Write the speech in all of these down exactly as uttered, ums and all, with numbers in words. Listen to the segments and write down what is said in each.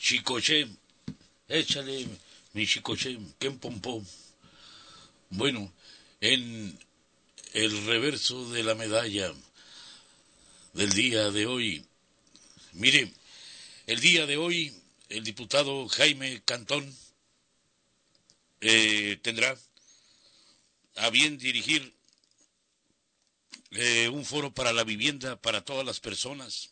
Chicoche, échale mi chicoche, que pompó. Bueno, en el reverso de la medalla del día de hoy, mire, el día de hoy el diputado Jaime Cantón eh, tendrá a bien dirigir eh, un foro para la vivienda para todas las personas.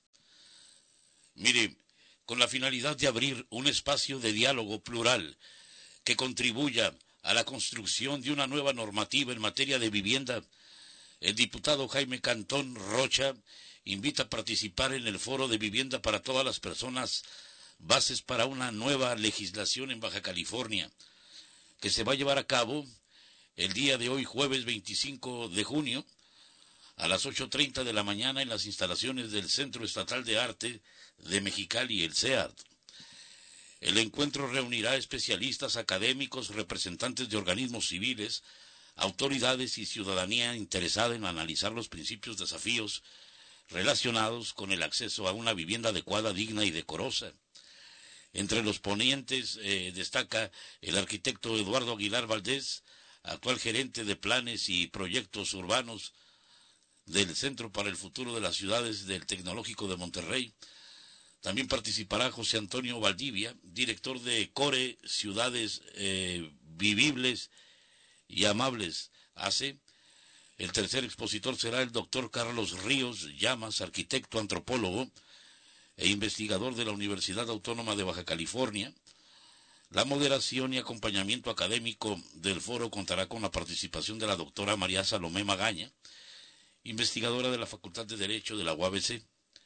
Mire, con la finalidad de abrir un espacio de diálogo plural que contribuya a la construcción de una nueva normativa en materia de vivienda, el diputado Jaime Cantón Rocha invita a participar en el foro de vivienda para todas las personas, bases para una nueva legislación en Baja California, que se va a llevar a cabo el día de hoy, jueves veinticinco de junio, a las ocho treinta de la mañana en las instalaciones del Centro Estatal de Arte de Mexicali, el C E A R T. El encuentro reunirá especialistas, académicos, representantes de organismos civiles, autoridades y ciudadanía interesada en analizar los principios desafíos relacionados con el acceso a una vivienda adecuada, digna y decorosa. Entre los ponentes eh, destaca el arquitecto Eduardo Aguilar Valdés, actual gerente de planes y proyectos urbanos del Centro para el Futuro de las Ciudades del Tecnológico de Monterrey. También participará José Antonio Valdivia, director de Core Ciudades eh, Vivibles y Amables, A C E. El tercer expositor será el doctor Carlos Ríos Llamas, arquitecto, antropólogo e investigador de la Universidad Autónoma de Baja California. La moderación y acompañamiento académico del foro contará con la participación de la doctora María Salomé Magaña, investigadora de la Facultad de Derecho de la U A B C.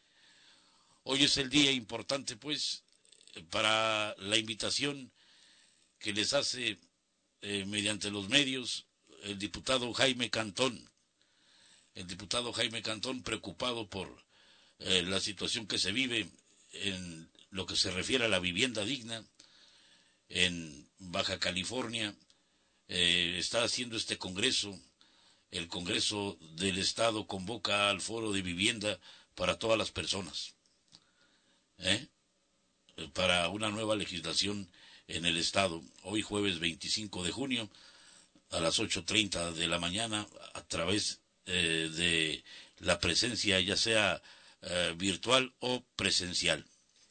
Hoy es el día importante, pues, para la invitación que les hace eh, mediante los medios el diputado Jaime Cantón. El diputado Jaime Cantón, preocupado por eh, la situación que se vive en lo que se refiere a la vivienda digna en Baja California, eh, está haciendo este congreso. El Congreso del Estado convoca al foro de vivienda para todas las personas, ¿eh? para una nueva legislación en el Estado. Hoy jueves veinticinco de junio a las ocho treinta de la mañana, a través eh, de la presencia ya sea eh, virtual o presencial.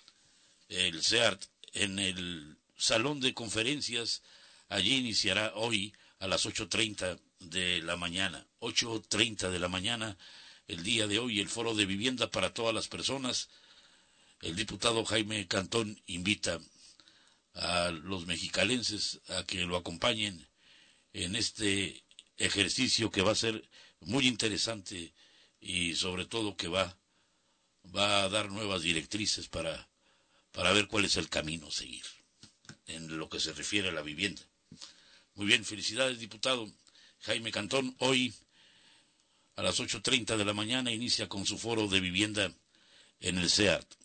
El C E A R T en el salón de conferencias, allí iniciará hoy a las ocho treinta de la mañana, ocho treinta de la mañana, el día de hoy, el foro de vivienda para todas las personas. El diputado Jaime Cantón invita a los mexicalenses a que lo acompañen en este ejercicio que va a ser muy interesante y sobre todo que va, va a dar nuevas directrices para, para ver cuál es el camino a seguir en lo que se refiere a la vivienda. Muy bien, felicidades, diputado Jaime Cantón. Hoy a las ocho treinta de la mañana inicia con su foro de vivienda en el C E A R T.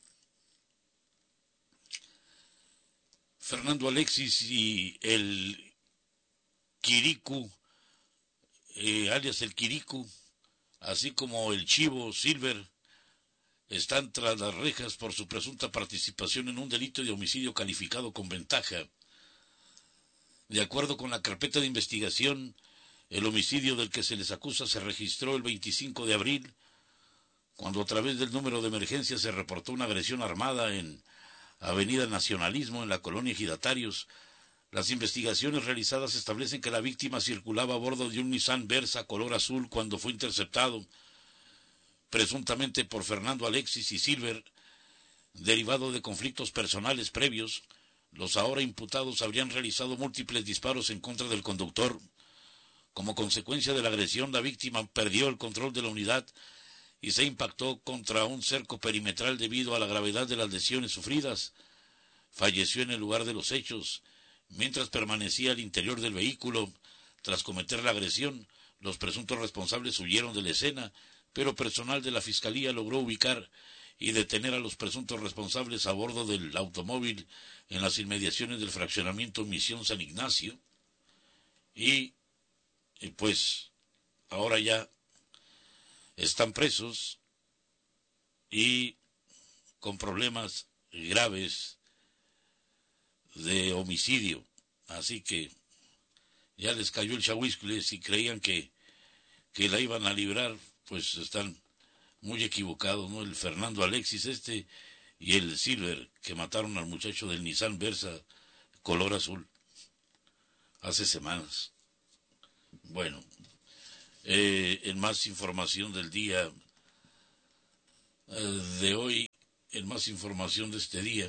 Fernando Alexis y el Quiricu, eh, alias el Quiricu, así como el Chivo Silver, están tras las rejas por su presunta participación en un delito de homicidio calificado con ventaja. De acuerdo con la carpeta de investigación, el homicidio del que se les acusa se registró el veinticinco de abril, cuando a través del número de emergencia se reportó una agresión armada en Avenida Nacionalismo, en la colonia Ejidatarios. Las investigaciones realizadas establecen que la víctima circulaba a bordo de un Nissan Versa color azul cuando fue interceptado, presuntamente por Fernando Alexis y Silver, derivado de conflictos personales previos. Los ahora imputados habrían realizado múltiples disparos en contra del conductor. Como consecuencia de la agresión, la víctima perdió el control de la unidad y se impactó contra un cerco perimetral debido a la gravedad de las lesiones sufridas. Falleció en el lugar de los hechos. Mientras permanecía al interior del vehículo, tras cometer la agresión, los presuntos responsables huyeron de la escena, pero personal de la Fiscalía logró ubicar y detener a los presuntos responsables a bordo del automóvil en las inmediaciones del fraccionamiento Misión San Ignacio. Y, y pues, ahora ya están presos y con problemas graves de homicidio. Así que ya les cayó el chahuiscle. Si creían que, que la iban a librar, pues están muy equivocados, ¿no? El Fernando Alexis este y el Silver, que mataron al muchacho del Nissan Versa color azul hace semanas. Bueno, eh, en más información del día eh, de hoy, en más información de este día,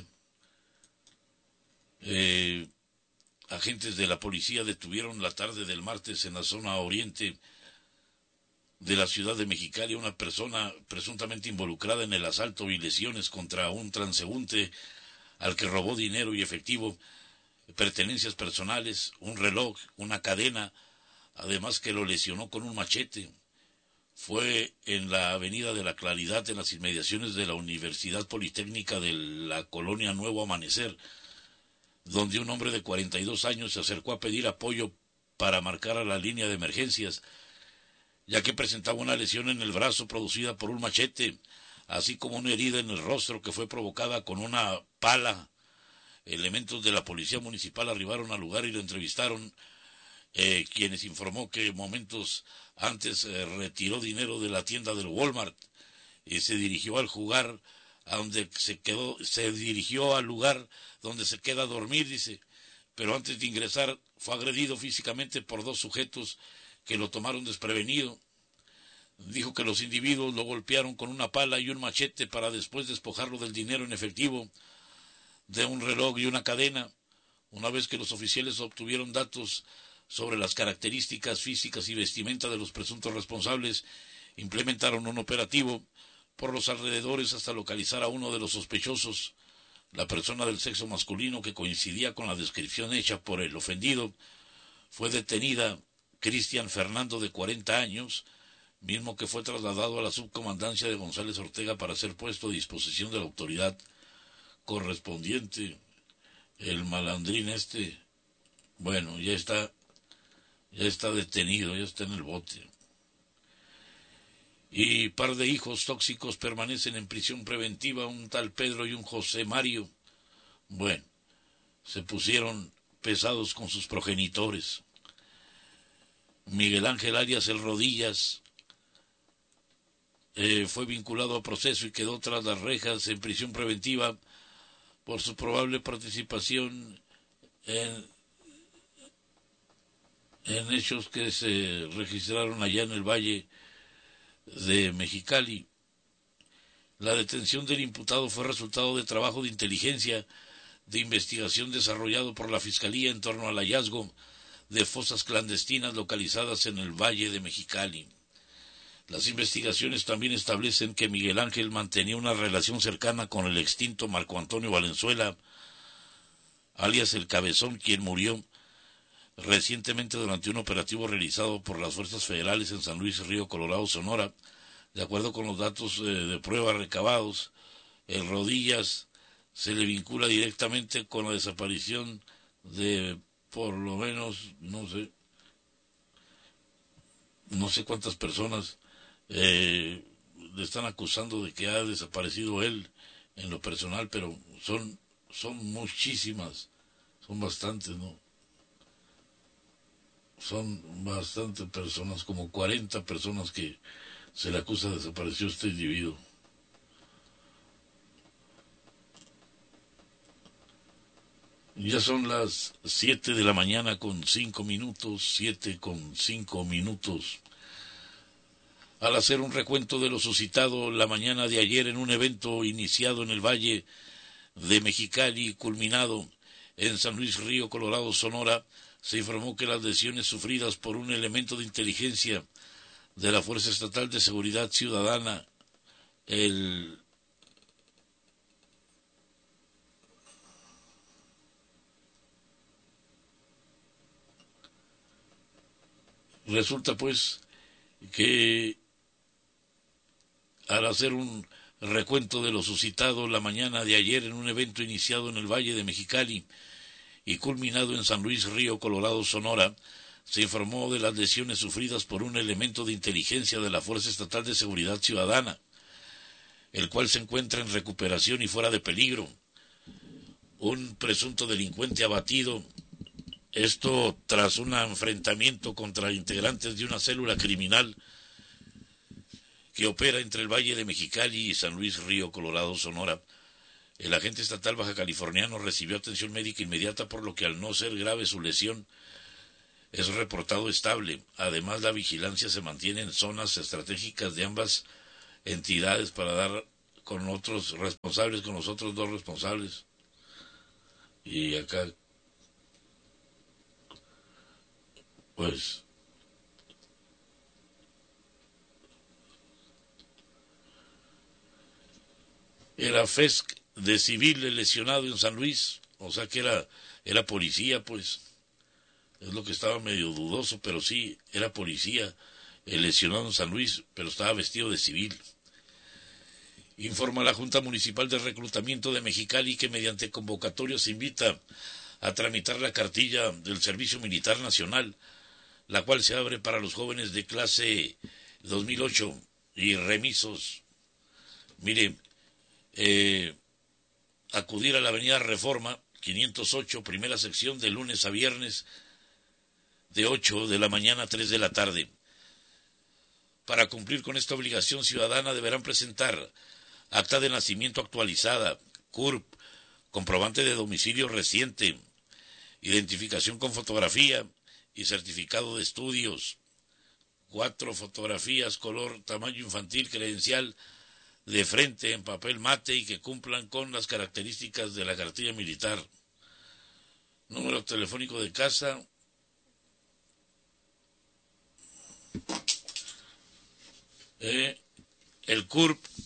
eh, agentes de la policía detuvieron la tarde del martes en la zona oriente de la ciudad de Mexicali a una persona presuntamente involucrada en el asalto y lesiones contra un transeúnte al que robó dinero y efectivo, pertenencias personales, un reloj, una cadena, además que lo lesionó con un machete. Fue en la Avenida de la Claridad, en las inmediaciones de la Universidad Politécnica de la colonia Nuevo Amanecer, donde un hombre de cuarenta y dos años se acercó a pedir apoyo para marcar a la línea de emergencias, ya que presentaba una lesión en el brazo producida por un machete, así como una herida en el rostro que fue provocada con una pala. Elementos de la policía municipal arribaron al lugar y lo entrevistaron, eh, quienes informó que momentos antes eh, retiró dinero de la tienda del Walmart y se dirigió al jugar a donde se quedó, se dirigió al lugar donde se queda a dormir, dice, pero antes de ingresar fue agredido físicamente por dos sujetos que lo tomaron desprevenido. Dijo que los individuos lo golpearon con una pala y un machete para después despojarlo del dinero en efectivo, de un reloj y una cadena. Una vez que los oficiales obtuvieron datos sobre las características físicas y vestimenta de los presuntos responsables, implementaron un operativo por los alrededores hasta localizar a uno de los sospechosos. La persona del sexo masculino, que coincidía con la descripción hecha por el ofendido, fue detenida. Cristian Fernando, de cuarenta años, mismo que fue trasladado a la subcomandancia de González Ortega para ser puesto a disposición de la autoridad correspondiente. El malandrín este, bueno, ya está, ya está detenido, ya está en el bote. Y par de hijos tóxicos permanecen en prisión preventiva, un tal Pedro y un José Mario. Bueno, se pusieron pesados con sus progenitores. Miguel Ángel Arias El Rodillas eh, fue vinculado a proceso y quedó tras las rejas en prisión preventiva por su probable participación en, en hechos que se registraron allá en el Valle de Mexicali. La detención del imputado fue resultado de trabajo de inteligencia de investigación desarrollado por la Fiscalía en torno al hallazgo de fosas clandestinas localizadas en el Valle de Mexicali. Las investigaciones también establecen que Miguel Ángel mantenía una relación cercana con el extinto Marco Antonio Valenzuela, alias El Cabezón, quien murió recientemente durante un operativo realizado por las fuerzas federales en San Luis Río Colorado, Sonora. De acuerdo con los datos eh, de prueba recabados, el Rodillas se le vincula directamente con la desaparición de por lo menos, no sé, no sé cuántas personas eh, le están acusando de que ha desaparecido él en lo personal, pero son, son muchísimas, son bastantes, ¿no? Son bastantes personas, como cuarenta personas que se le acusa de desapareció este individuo. Ya son las siete de la mañana con cinco minutos, siete con cinco minutos. Al hacer un recuento de lo suscitado la mañana de ayer en un evento iniciado en el Valle de Mexicali y culminado en San Luis Río Colorado, Sonora, se informó que las lesiones sufridas por un elemento de inteligencia de la Fuerza Estatal de Seguridad Ciudadana, el resulta pues que al hacer un recuento de lo suscitado la mañana de ayer en un evento iniciado en el Valle de Mexicali y culminado en San Luis Río Colorado, Sonora, se informó de las lesiones sufridas por un elemento de inteligencia de la Fuerza Estatal de Seguridad Ciudadana, el cual se encuentra en recuperación y fuera de peligro. un presunto delincuente abatido, esto tras un enfrentamiento contra integrantes de una célula criminal que opera entre el Valle de Mexicali y San Luis Río Colorado, Sonora. El agente estatal baja californiano recibió atención médica inmediata, por lo que al no ser grave su lesión, es reportado estable. Además, la vigilancia se mantiene en zonas estratégicas de ambas entidades para dar con otros responsables, con los otros dos responsables. Y acá, pues, era F E S C de civil el lesionado en San Luis, o sea que era, era policía, pues, es lo que estaba medio dudoso, pero sí, era policía el lesionado en San Luis, pero estaba vestido de civil. Informa la Junta Municipal de Reclutamiento de Mexicali que mediante convocatorio se invita a tramitar la cartilla del Servicio Militar Nacional, la cual se abre para los jóvenes de clase dos mil ocho y remisos. Mire, eh, acudir a la Avenida Reforma quinientos ocho, primera sección, de lunes a viernes, de ocho de la mañana a tres de la tarde. Para cumplir con esta obligación ciudadana deberán presentar acta de nacimiento actualizada, C U R P, comprobante de domicilio reciente, identificación con fotografía y certificado de estudios, cuatro fotografías color tamaño infantil, credencial de frente en papel mate y que cumplan con las características de la cartilla militar. Número telefónico de casa eh, el C U R P,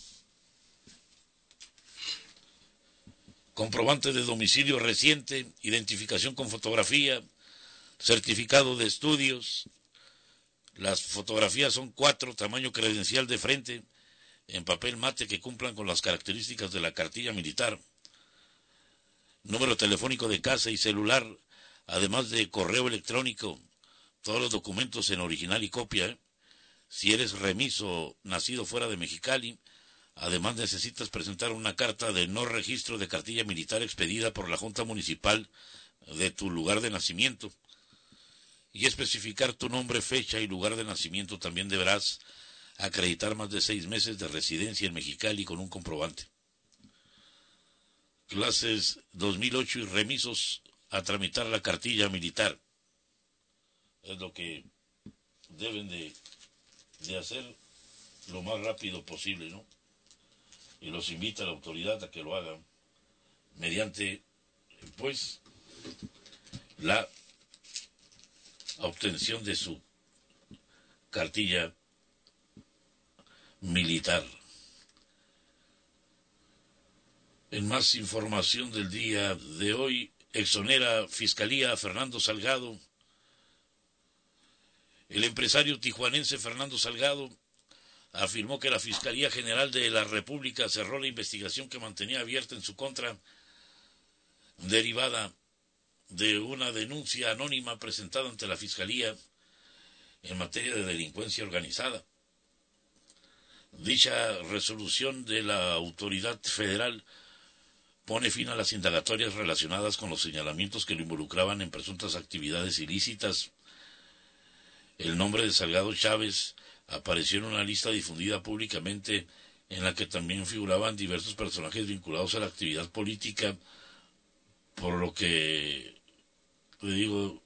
comprobante de domicilio reciente, identificación con fotografía, certificado de estudios. Las fotografías son cuatro, tamaño credencial de frente, en papel mate, que cumplan con las características de la cartilla militar. Número telefónico de casa y celular, además de correo electrónico. Todos los documentos en original y copia, ¿eh? Si eres remiso nacido fuera de Mexicali, además necesitas presentar una carta de no registro de cartilla militar expedida por la Junta Municipal de tu lugar de nacimiento y especificar tu nombre, fecha y lugar de nacimiento. También deberás acreditar más de seis meses de residencia en Mexicali con un comprobante. Clases dos mil ocho y remisos a tramitar la cartilla militar. Es lo que deben de, de hacer lo más rápido posible, ¿no? Y los invita a la autoridad a que lo hagan mediante, pues, la obtención de su cartilla militar. En más información del día de hoy, exonera Fiscalía a Fernando Salgado. El empresario tijuanense Fernando Salgado afirmó que la Fiscalía General de la República cerró la investigación que mantenía abierta en su contra, derivada de una denuncia anónima presentada ante la Fiscalía en materia de delincuencia organizada. Dicha resolución de la autoridad federal pone fin a las indagatorias relacionadas con los señalamientos que lo involucraban en presuntas actividades ilícitas. El nombre de Salgado Chávez apareció en una lista difundida públicamente en la que también figuraban diversos personajes vinculados a la actividad política, por lo que, te digo,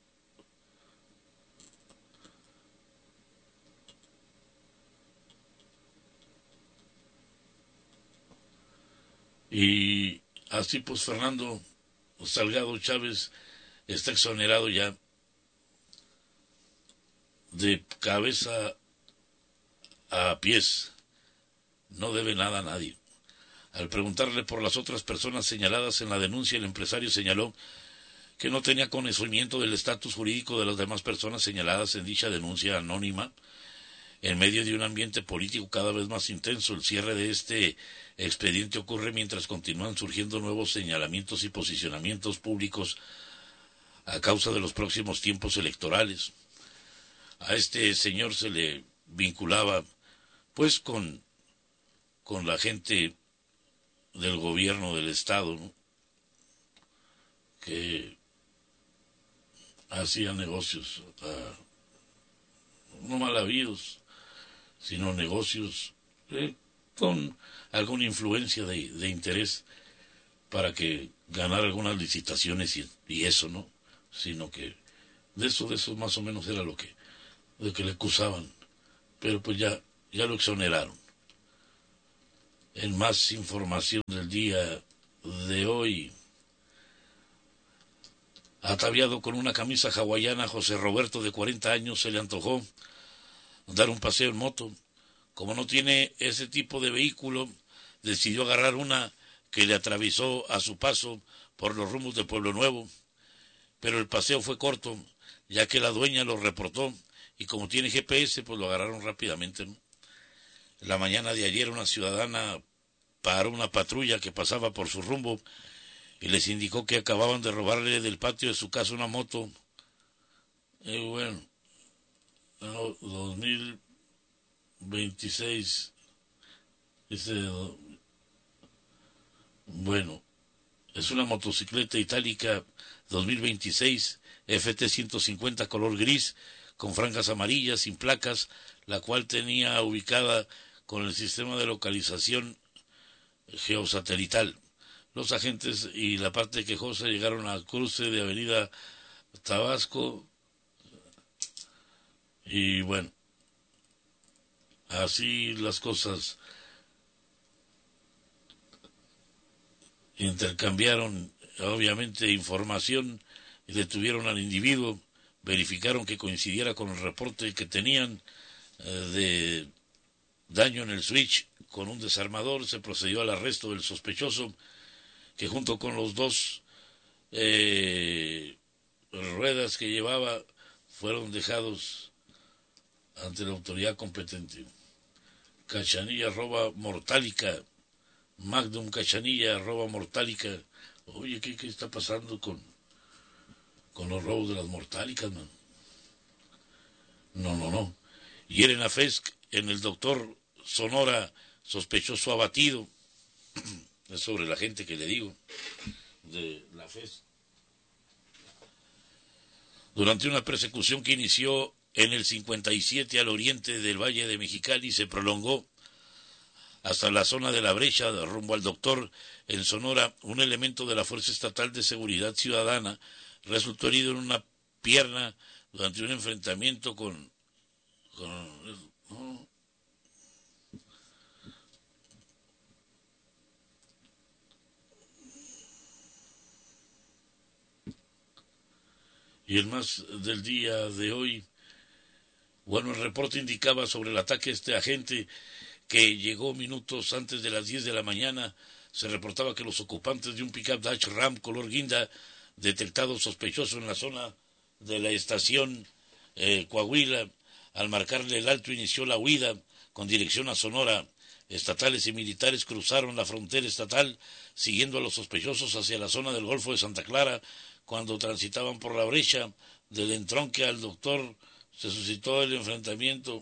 y así pues Fernando Salgado Chávez está exonerado ya de cabeza a pies, no debe nada a nadie. Al preguntarle por las otras personas señaladas en la denuncia, el empresario señaló que no tenía conocimiento del estatus jurídico de las demás personas señaladas en dicha denuncia anónima. En medio de un ambiente político cada vez más intenso, el cierre de este expediente ocurre mientras continúan surgiendo nuevos señalamientos y posicionamientos públicos a causa de los próximos tiempos electorales. A este señor se le vinculaba pues con, con la gente del gobierno del estado, ¿no? que hacía negocios, uh, no mal habidos, sino negocios eh, con alguna influencia de, de interés para que ganara algunas licitaciones y, y eso, ¿no? Sino que de eso, de eso más o menos era lo que, de que le acusaban, pero pues ya, ya lo exoneraron. En más información del día de hoy, ataviado con una camisa hawaiana, José Roberto, de cuarenta años, se le antojó dar un paseo en moto. Como no tiene ese tipo de vehículo, decidió agarrar una que le atravesó a su paso por los rumbos de Pueblo Nuevo, pero el paseo fue corto, ya que la dueña lo reportó, y como tiene G P S, pues lo agarraron rápidamente, ¿no? La mañana de ayer una ciudadana paró una patrulla que pasaba por su rumbo y les indicó que acababan de robarle del patio de su casa una moto. Y bueno, no, dos mil veintiséis, ese, bueno, es una motocicleta itálica dos mil veintiséis F T ciento cincuenta color gris con franjas amarillas sin placas, la cual tenía ubicada con el sistema de localización geosatelital. Los agentes y la parte quejosa llegaron al cruce de Avenida Tabasco y bueno, así las cosas. Intercambiaron obviamente información y detuvieron al individuo, verificaron que coincidiera con el reporte que tenían eh, de daño en el switch con un desarmador. Se procedió al arresto del sospechoso, que junto con los dos eh, ruedas que llevaba fueron dejados ante la autoridad competente. Cachanilla roba mortálica, Magnum Cachanilla roba mortálica. Oye, ¿qué, qué está pasando con, con los robos de las mortálicas, man? No, no, no. Hieren a Fesc en el doctor Sonora, sospechoso abatido. Es sobre la gente que le digo, de la Fesc. Durante una persecución que inició en el cincuenta y siete al oriente del Valle de Mexicali, se prolongó hasta la zona de la Brecha, rumbo al doctor, en Sonora, un elemento de la Fuerza Estatal de Seguridad Ciudadana resultó herido en una pierna durante un enfrentamiento con... con ¿no? Y el más del día de hoy, bueno, el reporte indicaba sobre el ataque a este agente que llegó minutos antes de las diez de la mañana. Se reportaba que los ocupantes de un pickup Dodge Ram color guinda, detectado sospechoso en la zona de la estación eh, Coahuila, al marcarle el alto inició la huida con dirección a Sonora. Estatales y militares cruzaron la frontera estatal siguiendo a los sospechosos hacia la zona del Golfo de Santa Clara. Cuando transitaban por la brecha del entronque al doctor, se suscitó el enfrentamiento.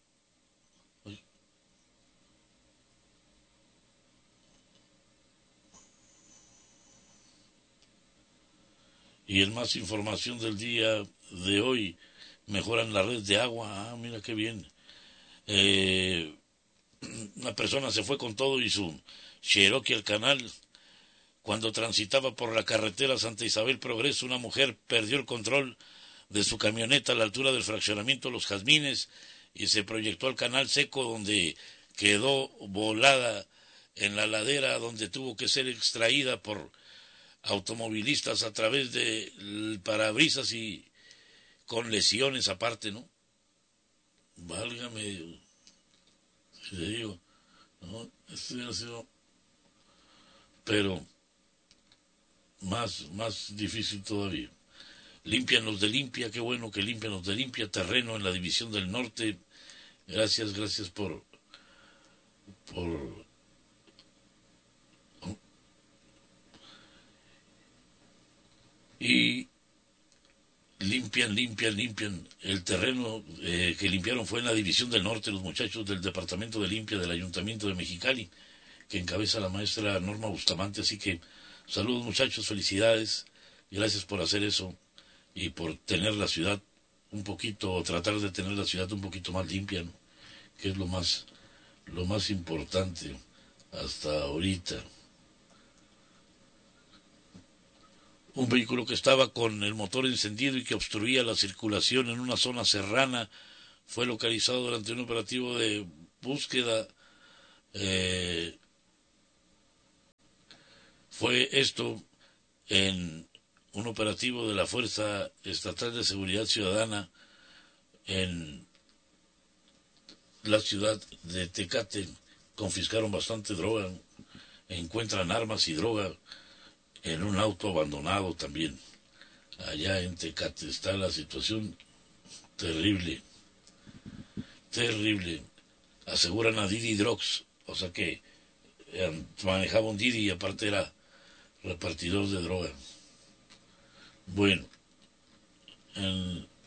Y en más información del día de hoy, mejoran la red de agua. Ah, mira qué bien. Eh, una persona se fue con todo y su Cherokee al canal. Cuando transitaba por la carretera Santa Isabel Progreso, una mujer perdió el control de su camioneta a la altura del fraccionamiento Los Jazmines y se proyectó al canal seco, donde quedó volada en la ladera, donde tuvo que ser extraída por automovilistas a través de parabrisas y con lesiones aparte, ¿no? Válgame, si le digo, ¿no? Este ha sido, pero más, más difícil todavía. Limpian los de Limpia, qué bueno que limpian los de Limpia, terreno en la División del Norte. Gracias, gracias por, por y limpian, limpian, limpian. El terreno eh, que limpiaron fue en la División del Norte, los muchachos del Departamento de Limpia del Ayuntamiento de Mexicali, que encabeza la maestra Norma Bustamante. Así que saludos muchachos, felicidades, Gracias por hacer eso y por tener la ciudad un poquito, o tratar de tener la ciudad un poquito más limpia, ¿no? Que es lo más, lo más importante hasta ahorita. Un vehículo que estaba con el motor encendido y que obstruía la circulación en una zona serrana fue localizado durante un operativo de búsqueda. Eh, fue esto en un operativo de la Fuerza Estatal de Seguridad Ciudadana en la ciudad de Tecate. Confiscaron bastante droga, encuentran armas y droga en un auto abandonado también. Allá en Tecate está la situación terrible, terrible. Aseguran a Didi Drugs, o sea que eh, manejaba un Didi y aparte era repartidor de droga. Bueno, en